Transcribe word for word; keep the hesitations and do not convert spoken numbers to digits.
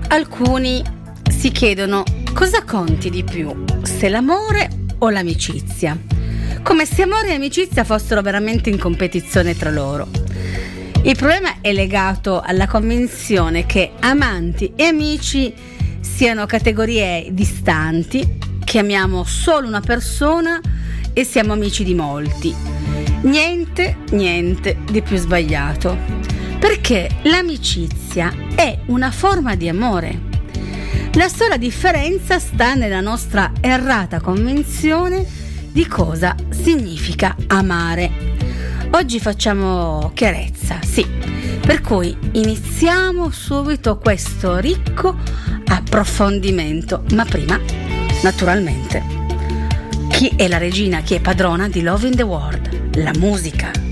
Alcuni si chiedono cosa conti di più, se l'amore o l'amicizia, come se amore e amicizia fossero veramente in competizione tra loro. Il problema è legato alla convinzione che amanti e amici siano categorie distanti, che amiamo solo una persona e siamo amici di molti. Niente, niente di più sbagliato, perché l'amicizia è una forma di amore. La sola differenza sta nella nostra errata convinzione di cosa significa amare. Oggi facciamo chiarezza, sì, per cui iniziamo subito questo ricco approfondimento, ma prima, naturalmente, chi è la regina, chi è padrona di Love in the World? La musica.